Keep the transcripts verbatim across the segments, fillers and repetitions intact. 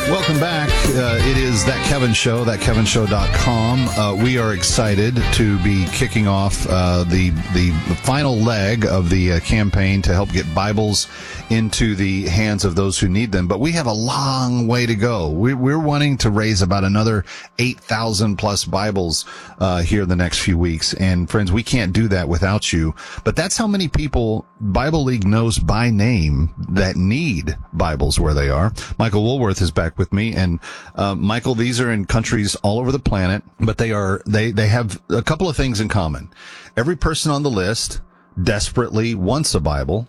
Welcome back. Uh, it is That Kevin Show, that kevin show dot com. Uh, we are excited to be kicking off uh, the the final leg of the uh, campaign to help get Bibles into the hands of those who need them. But we have a long way to go. We, we're wanting to raise about another eight thousand plus Bibles uh, here in the next few weeks. And friends, we can't do that without you. But that's how many people Bible League knows by name that need Bibles where they are. Michael Woolworth is back with me. And uh, Michael, these are in countries all over the planet, but they are they they have a couple of things in common. Every person on the list desperately wants a Bible.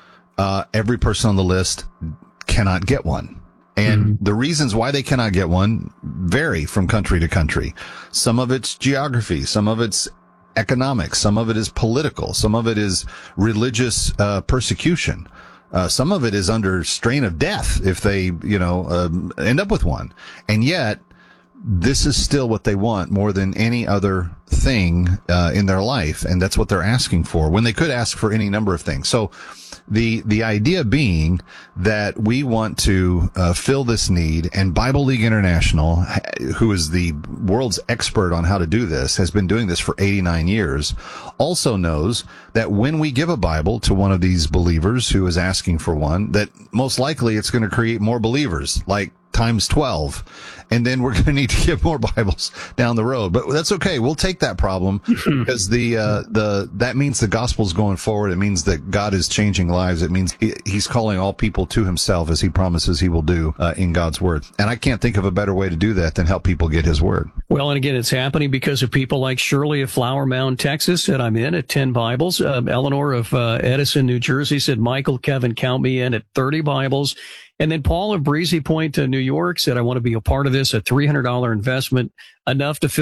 Uh, every person on the list cannot get one. And mm-hmm. the reasons why they cannot get one vary from country to country. Some of it's geography, some of it's economics, some of it is political, some of it is religious uh, persecution. Uh, some of it is under strain of death if they, you know, um, end up with one. And yet, this is still what they want more than any other thing uh, in their life, and that's what they're asking for, when they could ask for any number of things. So the the idea being that we want to uh, fill this need, and Bible League International, who is the world's expert on how to do this, has been doing this for eighty-nine years, also knows that when we give a Bible to one of these believers who is asking for one, that most likely it's going to create more believers, like times twelve. And then we're going to need to get more Bibles down the road. But that's okay. We'll take that problem because the, uh, the, that means the gospel's going forward. It means that God is changing lives. It means he, he's calling all people to himself as he promises he will do, uh, in God's word. And I can't think of a better way to do that than help people get his word. Well, and again, it's happening because of people like Shirley of Flower Mound, Texas, said I'm in at ten Bibles. Uh, Eleanor of uh, Edison, New Jersey said, Michael, Kevin, count me in at thirty Bibles. And then Paul of Breezy Point, uh, New York said, I want to be a part of this, a three hundred dollars investment, enough to fill